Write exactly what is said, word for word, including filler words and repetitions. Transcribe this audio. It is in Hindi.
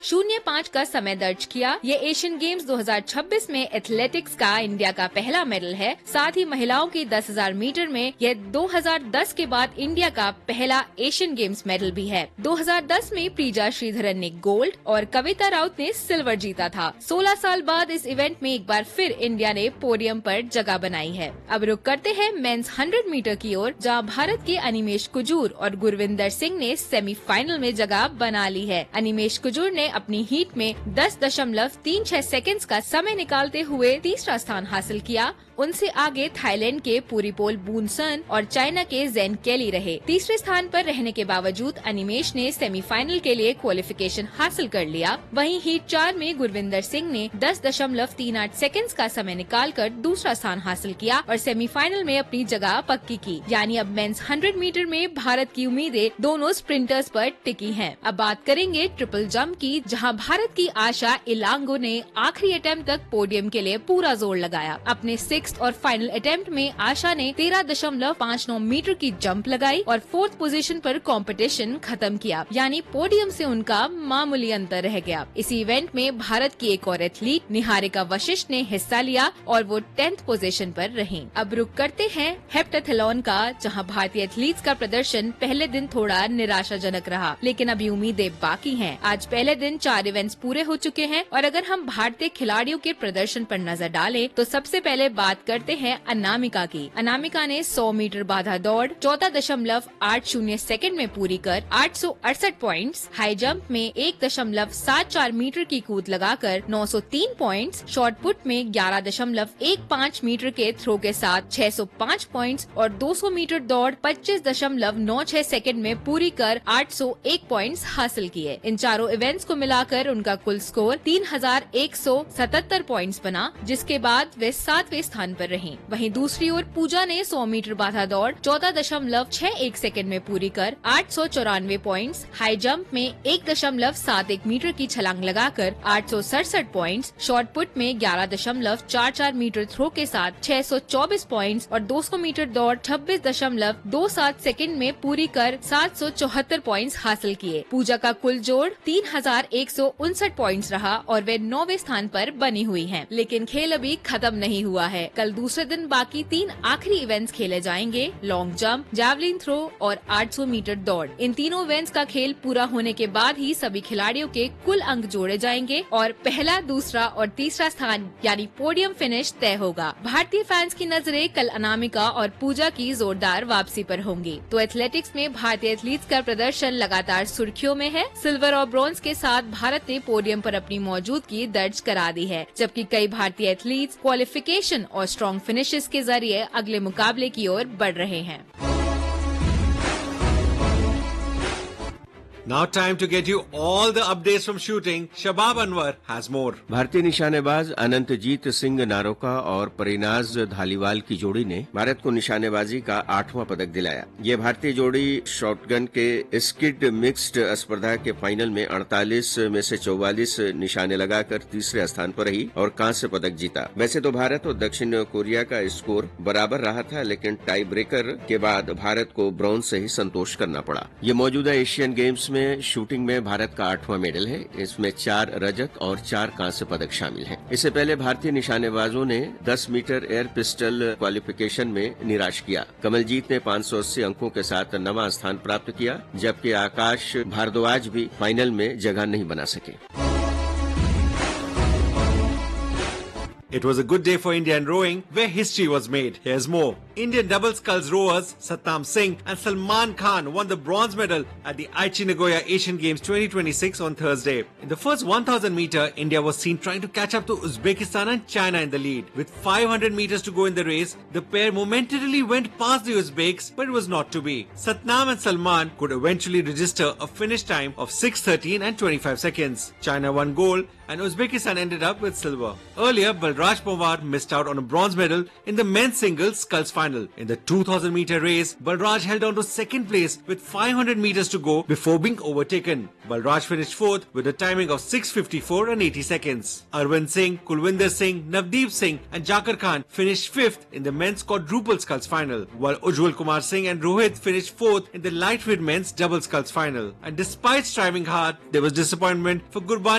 शून्य पाँच का समय दर्ज किया। ये एशियन गेम्स दो हज़ार छब्बीस में एथलेटिक्स का इंडिया का पहला मेडल है। साथ ही महिलाओं की दस हज़ार मीटर में यह दो हज़ार दस के बाद इंडिया का पहला एशियन गेम्स मेडल भी है। दो हज़ार दस में प्रीजा श्रीधरन ने गोल्ड और कविता राउत ने सिल्वर जीता था। सोलह साल बाद इस इवेंट में एक बार फिर इंडिया ने पोडियम पर जगह बनाई है। अब रुक करते हैं मेंस हंड्रेड मीटर की ओर, जहां भारत के अनिमेश कुजूर और गुरविंदर सिंह ने सेमीफाइनल में जगह बना ली है। अनिमेश कुजूर ने अपनी हीट में दस दशमलव तीन छह सेकंड्स का समय निकालते हुए तीसरा स्थान हासिल किया। उनसे आगे थाईलैंड के पूरीपोल बूनसन और चाइना के जेन केली रहे। तीसरे स्थान पर रहने के बावजूद अनिमेश ने सेमीफाइनल के लिए क्वालिफिकेशन हासिल कर लिया। वहीं हीट चार में गुरविंदर सिंह ने दस दशमलव तीन आठ सेकंड्स का समय निकालकर दूसरा स्थान हासिल किया और सेमीफाइनल में अपनी जगह पक्की की। यानी अब मेंस हंड्रेड मीटर में भारत की उम्मीदें दोनों स्प्रिंटर्स पर टिकी हैं। अब बात करेंगे ट्रिपल जंप की, जहां भारत की आशा इलांगो ने आखिरी अटेम्प्ट तक पोडियम के लिए पूरा जोर लगाया। अपने सिक्स और फाइनल अटेम्प्ट में आशा ने तेरह दशमलव पाँच नौ मीटर की जंप लगाई और फोर्थ पोजीशन पर कंपटीशन खत्म किया। यानी पोडियम से उनका मामूली अंतर रह गया। इसी इवेंट में भारत की एक और एथलीट निहारिका वशिष्ठ ने हिस्सा लिया और वो टेंथ पोजीशन पर रहीं। अब रुक करते हैं हेप्टाथलॉन का, जहां भारतीय एथलीट्स का प्रदर्शन पहले दिन थोड़ा निराशाजनक रहा, लेकिन अभी उम्मीदें बाकी हैं। आज पहले दिन चार इवेंट्स पूरे हो चुके हैं और अगर हम भारतीय खिलाड़ियों के प्रदर्शन पर नजर डालें तो सबसे पहले बात करते हैं अनामिका की। अनामिका ने सौ मीटर बाधा दौड़ चौदह दशमलव आठ शून्य सेकंड में पूरी कर आठ सौ अड़सठ पॉइंट्स, हाई जंप में एक दशमलव सात चार मीटर की कूद लगाकर नौ सौ तीन पॉइंट्स, शॉर्ट पुट में ग्यारह दशमलव एक पाँच मीटर के थ्रो के साथ छह सौ पाँच पॉइंट्स और दो सौ मीटर दौड़ पच्चीस दशमलव नौ छह सेकंड में पूरी कर आठ सौ एक पॉइंट्स हासिल किए। इन चारों इवेंट्स को मिलाकर उनका कुल स्कोर तीन हजार एक सौ सतहत्तर पॉइंट्स बना, जिसके बाद वे सातवें स्थान पर रहीं। वहीं दूसरी ओर पूजा ने सौ मीटर बाधा दौड़ चौदह दशमलव छह एक सेकंड में पूरी कर आठ सौ चौरानवे पॉइंट्स, हाई जंप में एक दशमलव सात एक मीटर की छलांग लगाकर आठ सौ सड़सठ पॉइंट्स, शॉर्ट पुट में ग्यारह दशमलव चार चार मीटर थ्रो के साथ छह सौ चौबीस पॉइंट्स और दो सौ मीटर दौड़ छब्बीस दशमलव दो सात सेकंड में पूरी कर सात सौ चौहत्तर पॉइंट्स हासिल किए। पूजा का कुल जोड़ तीन हजार एक सौ उनसठ पॉइंट्स रहा और वे नौवे स्थान पर बनी हुई हैं। लेकिन खेल अभी खत्म नहीं हुआ है। कल दूसरे दिन बाकी तीन आखिरी इवेंट्स खेले जाएंगे, लॉन्ग जंप, जैवलिन थ्रो और आठ सौ मीटर दौड़। इन तीनों इवेंट्स का खेल पूरा होने के बाद ही सभी खिलाड़ियों के कुल अंक जोड़े जाएंगे और पहला, दूसरा और तीसरा स्थान यानी पोडियम फिनिश तय होगा। भारतीय फैंस की नजरें कल अनामिका और पूजा की जोरदार वापसी पर होंगी। तो एथलेटिक्स में भारतीय एथलीट्स का प्रदर्शन लगातार सुर्खियों में है। सिल्वर और ब्रॉन्ज के साथ भारत ने पोडियम पर अपनी मौजूदगी दर्ज करा दी है, जबकि कई भारतीय एथलीट्स क्वालिफिकेशन और स्ट्रॉन्ग फिनिशेस के जरिए अगले मुकाबले की ओर बढ़ रहे हैं। Now time to get you all the updates from shooting. Shabab Anwar has more. भारतीय निशानेबाज अनंतजीत सिंह नारोका और परिनाज धालीवाल की जोड़ी ने भारत को निशानेबाजी का आठवां पदक दिलाया। ये भारतीय जोड़ी शॉटगन के स्किड मिक्स्ड स्पर्धा के फाइनल में अड़तालीस में से चौवालीस निशाने लगाकर तीसरे स्थान पर रही और कांस्य पदक जीता। वैसे तो भारत और दक्षिण कोरिया का स्कोर बराबर रहा था, लेकिन टाई ब्रेकर के बाद भारत को ब्रॉन्ज से ही संतोष करना पड़ा। ये मौजूदा एशियन गेम्स में शूटिंग में भारत का आठवां मेडल है। इसमें चार रजत और चार कांस्य पदक शामिल हैं। इससे पहले भारतीय निशानेबाजों ने दस मीटर एयर पिस्टल क्वालिफिकेशन में निराश किया। कमलजीत ने पाँच सौ अस्सी अंकों के साथ नवां स्थान प्राप्त किया, जबकि आकाश भारद्वाज भी फाइनल में जगह नहीं बना सके। It was a good day for India in rowing, where history was made. Here's more. Indian double sculls rowers Satnam Singh and Salman Khan won the bronze medal at the Aichi Nagoya Asian Games twenty twenty-six on Thursday. In the first one thousand meter, India was seen trying to catch up to Uzbekistan and China in the lead. With five hundred meters to go in the race, the pair momentarily went past the Uzbeks, but it was not to be. Satnam and Salman could eventually register a finish time of six thirteen and twenty-five seconds. China won gold and Uzbekistan ended up with silver. Earlier, Balraj Pawar missed out on a bronze medal in the men's singles sculls final. final. In the two thousand meter race, Balraj held on to second place with five hundred meters to go before being overtaken. Balraj finished fourth with a timing of six fifty-four and eighty seconds. Arvind Singh, Kulwinder Singh, Navdeep Singh and Jakar Khan finished fifth in the men's quadruple sculls final, while Ujjwal Kumar Singh and Rohit finished fourth in the lightweight men's double sculls final. And despite striving hard, there was disappointment for Gurbani